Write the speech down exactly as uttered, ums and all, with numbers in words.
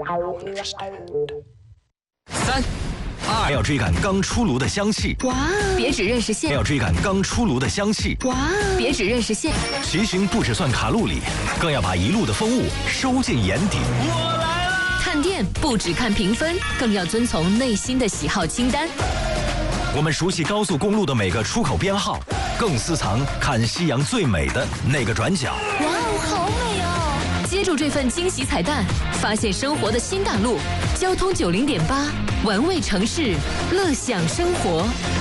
三、二，要追赶刚出炉的香气。 哇！别只认识馅， 要追赶刚出炉的香气。 哇！别只认识馅， 骑行不只算卡路里，更要把一路的风物收进眼底。 我来了！看店不只看评分，更要遵从内心的喜好清单。 我们熟悉高速公路的每个出口编号，更私藏看夕阳最美的那个转角。 哇哦，好美哦！接住这份惊喜彩蛋，发现生活的新大陆。交通九零点八，玩味城市，乐享生活。